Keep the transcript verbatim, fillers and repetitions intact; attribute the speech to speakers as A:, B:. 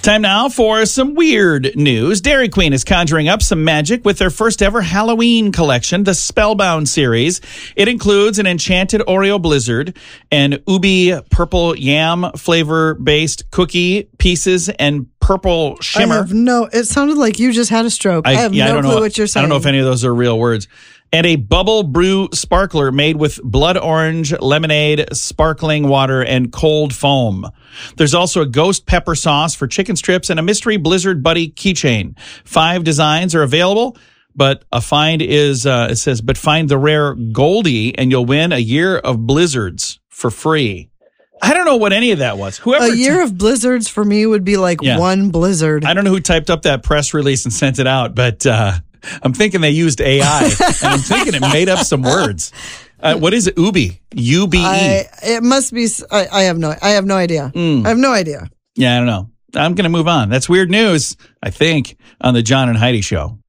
A: Time now for some weird news. Dairy Queen is conjuring up some magic with their first ever Halloween collection, the Spellbound series. It includes an enchanted Oreo Blizzard, an Ubi purple yam flavor-based cookie pieces, and purple shimmer.
B: I have no, it sounded like you just had a stroke. I,
A: I
B: have
A: yeah,
B: no
A: I don't
B: clue
A: know,
B: what you're saying.
A: I don't know if any of those are real words. And a bubble brew sparkler made with blood orange, lemonade, sparkling water, and cold foam. There's also a ghost pepper sauce for chicken strips and a mystery Blizzard Buddy keychain. Five designs are available, but a find is, uh, it says, but find the rare Goldie and you'll win a year of Blizzards for free. I don't know what any of that was. Whoever
B: a year of blizzards for me would be like
A: yeah.
B: one blizzard.
A: I don't know who typed up that press release and sent it out, but uh, I'm thinking they used A I, and I'm thinking it made up some words. Uh, what is it? Ubi? U B E.
B: I, it must be. I, I have no. I have no idea.
A: Mm.
B: I have no idea.
A: Yeah, I don't know. I'm going to move on. That's weird news, I think, on the John and Heidi Show.